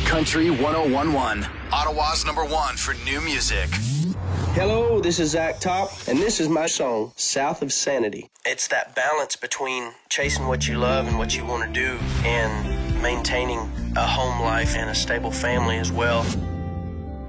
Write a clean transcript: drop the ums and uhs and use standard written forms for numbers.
Country 1011, Ottawa's #1 for new music. Hello, this is Zach Top, and this is my song, South of Sanity. It's that balance between chasing what you love and what you want to do and maintaining a home life and a stable family as well.